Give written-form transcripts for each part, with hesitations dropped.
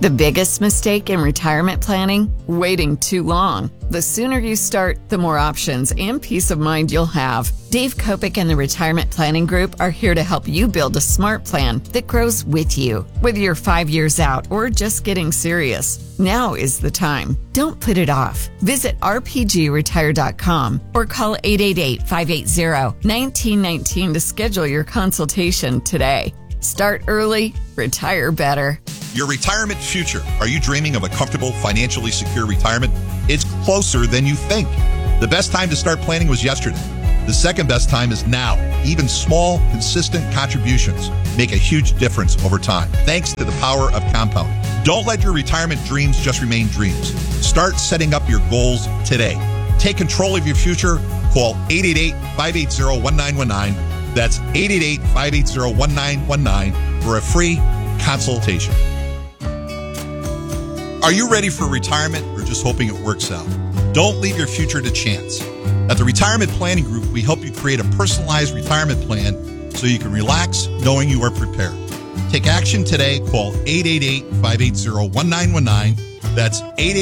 The biggest mistake in retirement planning? Waiting too long. The sooner you start, the more options and peace of mind you'll have. Dave Kopic and the Retirement Planning Group are here to help you build a smart plan that grows with you. Whether you're 5 years out or just getting serious, now is the time. Don't put it off. Visit rpgretire.com or call 888-580-1919 to schedule your consultation today. Start early, retire better. Your retirement future. Are you dreaming of a comfortable, financially secure retirement? It's closer than you think. The best time to start planning was yesterday. The second best time is now. Even small, consistent contributions make a huge difference over time, thanks to the power of compounding. Don't let your retirement dreams just remain dreams. Start setting up your goals today. Take control of your future. Call 888-580-1919. That's 888-580-1919 for a free consultation. Are you ready for retirement or just hoping it works out? Don't leave your future to chance. At the Retirement Planning Group, we help you create a personalized retirement plan so you can relax knowing you are prepared. Take action today. Call 888-580-1919. That's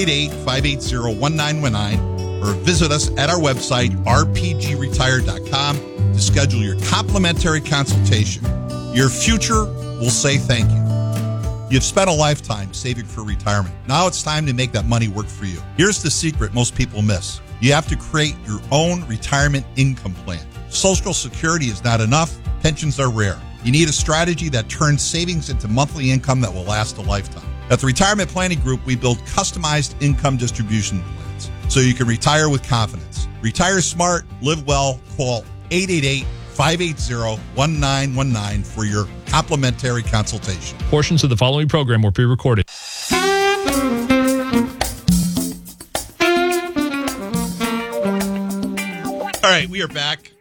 888-580-1919. Or visit us at our website, rpgretire.com, to schedule your complimentary consultation. Your future will say thank you. You've spent a lifetime saving for retirement. Now it's time to make that money work for you. Here's the secret most people miss. You have to create your own retirement income plan. Social Security is not enough. Pensions are rare. You need a strategy that turns savings into monthly income that will last a lifetime. At the Retirement Planning Group, we build customized income distribution plans so you can retire with confidence. Retire smart, live well. Call 888-580-1919 for your complimentary consultation. Portions of the following program were pre-recorded. All right, we are back.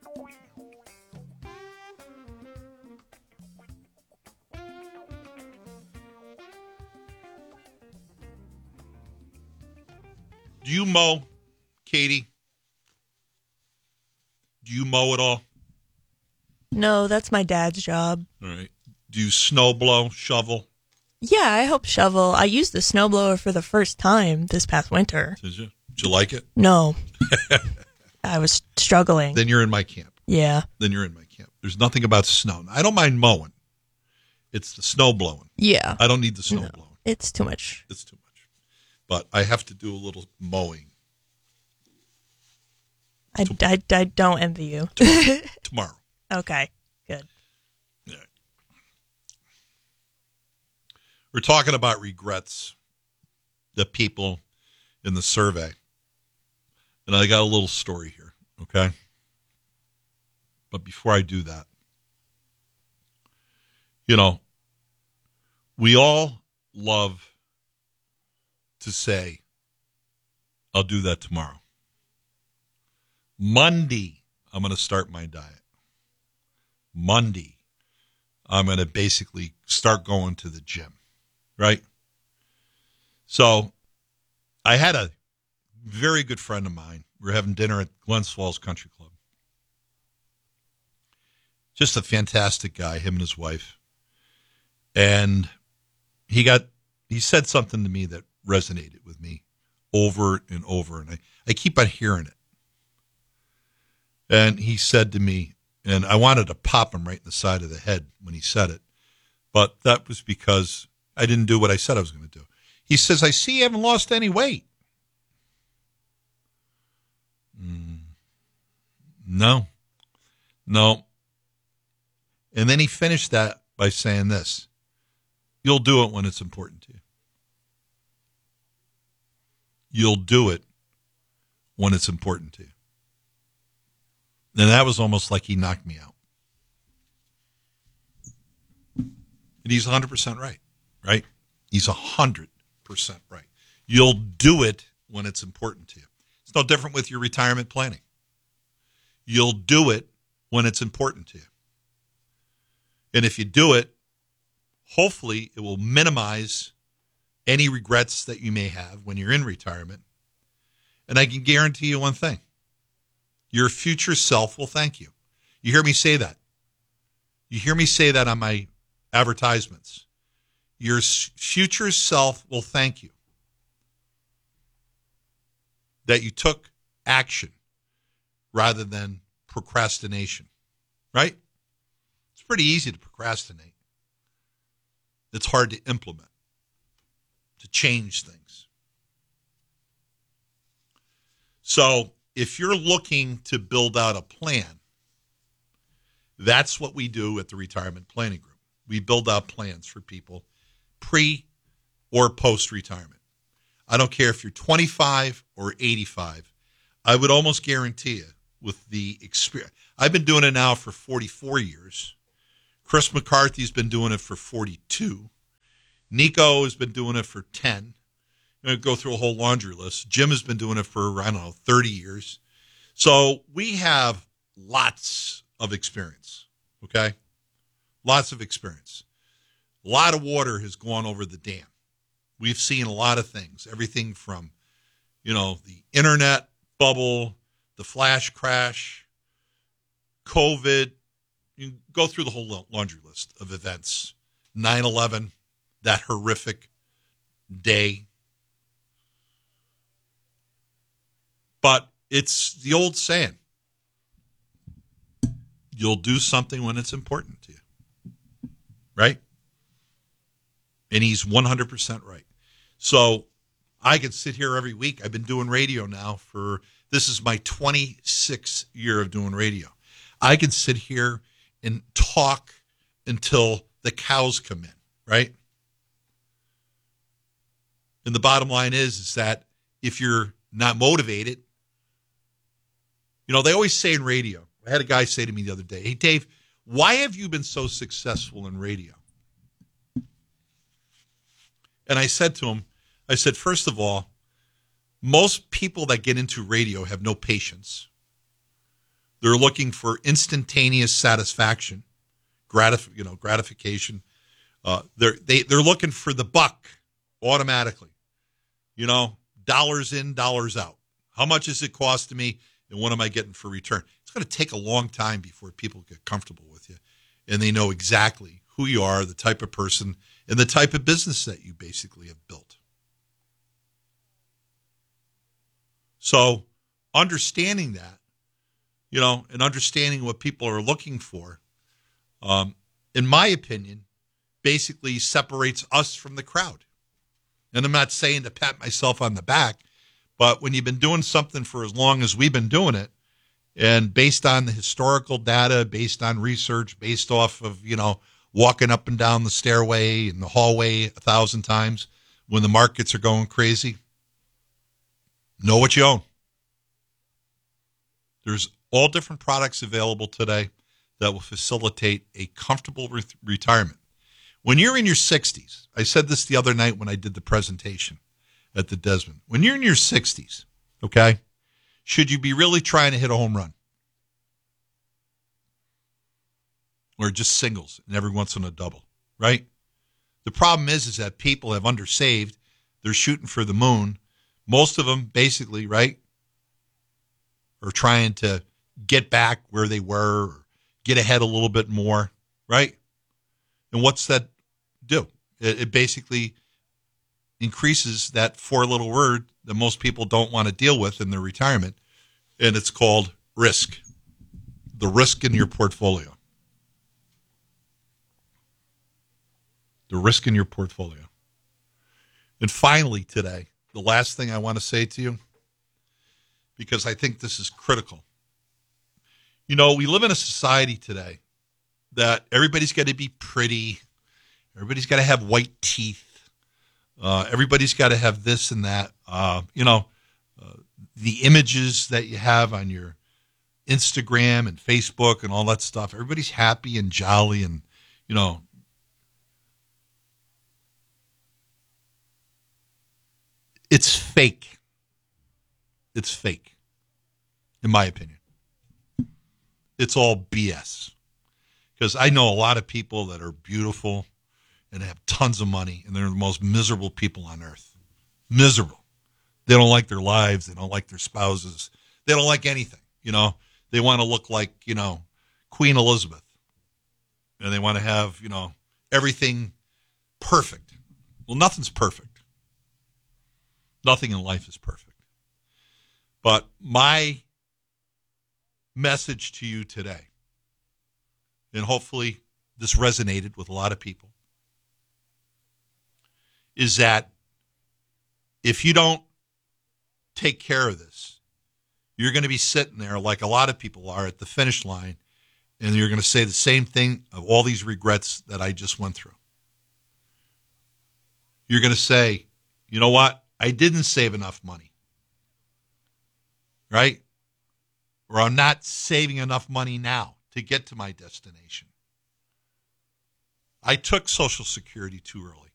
Do you mow, Katie? Do you mow at all? No, that's my dad's job. All right. Do you snow blow, shovel? Yeah, I help shovel. I used the snowblower for the first time this past winter. Did you? Did you like it? No. I was struggling. Then you're in my camp. Yeah. Then you're in my camp. There's nothing about snow. I don't mind mowing. It's the snow blowing. Yeah. I don't need the snow blowing. It's too much. It's too much. But I have to do a little mowing. I don't envy you. Tomorrow. Okay, good. Yeah. We're talking about regrets, the people in the survey. And I got a little story here, okay? But before I do that, we all love to say, I'll do that tomorrow. Monday, I'm going to start my diet. Monday, I'm going to basically start going to the gym, right? So I had a very good friend of mine. We were having dinner at Glens Falls Country Club. Just a fantastic guy, him and his wife. And he said something to me that resonated with me over and over. And I keep on hearing it. And he said to me, and I wanted to pop him right in the side of the head when he said it, but that was because I didn't do what I said I was going to do. He says, I see you haven't lost any weight. No. And then he finished that by saying this, you'll do it when it's important to you. You'll do it when it's important to you. And that was almost like he knocked me out. And he's 100% right? He's 100% right. You'll do it when it's important to you. It's no different with your retirement planning. You'll do it when it's important to you. And if you do it, hopefully it will minimize any regrets that you may have when you're in retirement. And I can guarantee you one thing. Your future self will thank you. You hear me say that. You hear me say that on my advertisements. Your future self will thank you that you took action rather than procrastination, right? It's pretty easy to procrastinate. It's hard to implement, to change things. So if you're looking to build out a plan, that's what we do at the Retirement Planning Group. We build out plans for people pre or post-retirement. I don't care if you're 25 or 85. I would almost guarantee you with the experience. I've been doing it now for 44 years. Chris McCarthy's been doing it for 42. Nico has been doing it for 10. I'm going to go through a whole laundry list. Jim has been doing it for, 30 years. So we have lots of experience, okay? Lots of experience. A lot of water has gone over the dam. We've seen a lot of things, everything from, the internet bubble, the flash crash, COVID. You can go through the whole laundry list of events. 9/11, that horrific day. But it's the old saying, you'll do something when it's important to you, right? And he's 100% right. So I could sit here every week. I've been doing radio now this is my 26th year of doing radio. I can sit here and talk until the cows come in, right? And the bottom line is that if you're not motivated, they always say in radio, I had a guy say to me the other day, "Hey, Dave, why have you been so successful in radio?" And I said to him, first of all, most people that get into radio have no patience. They're looking for instantaneous satisfaction, gratification. They're looking for the buck automatically. Dollars in, dollars out. How much is it costing me, and what am I getting for return? It's going to take a long time before people get comfortable with you, and they know exactly who you are, the type of person, and the type of business that you basically have built. So understanding that, and understanding what people are looking for, in my opinion, basically separates us from the crowd. And I'm not saying to pat myself on the back, but when you've been doing something for as long as we've been doing it, and based on the historical data, based on research, based off of, walking up and down the stairway and the hallway 1,000 times when the markets are going crazy, know what you own. There's all different products available today that will facilitate a comfortable retirement. When you're in your 60s, I said this the other night when I did the presentation at the Desmond. When you're in your 60s, okay, should you be really trying to hit a home run? Or just singles and every once in a double, right? The problem is that people have undersaved. They're shooting for the moon. Most of them basically, right, are trying to get back where they were or get ahead a little bit more, right? And what's that do? It basically increases that four-letter word that most people don't want to deal with in their retirement, and it's called risk. The risk in your portfolio. The risk in your portfolio. And finally today, the last thing I want to say to you, because I think this is critical. We live in a society today that everybody's got to be pretty. Everybody's got to have white teeth. Everybody's got to have this and that. The images that you have on your Instagram and Facebook and all that stuff. Everybody's happy and jolly and, it's fake. It's fake, in my opinion. It's all BS. Because I know a lot of people that are beautiful and have tons of money, and they're the most miserable people on earth. Miserable. They don't like their lives. They don't like their spouses. They don't like anything. They want to look like, Queen Elizabeth. And they want to have, everything perfect. Well, nothing's perfect. Nothing in life is perfect. But my message to you today, and hopefully this resonated with a lot of people, is that if you don't take care of this, you're going to be sitting there like a lot of people are at the finish line, and you're going to say the same thing of all these regrets that I just went through. You're going to say, you know what? I didn't save enough money, right? Or I'm not saving enough money now to get to my destination. I took Social Security too early.